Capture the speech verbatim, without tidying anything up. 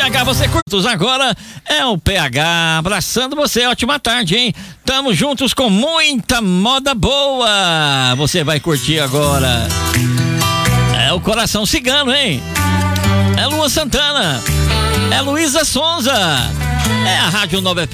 H, você curtos agora, é o P H abraçando você, ótima tarde, hein? Tamo juntos com muita moda boa, você vai curtir agora. É o Coração Cigano, hein? É Luan Santana, é Luísa Sonza, é a Rádio Nova F M.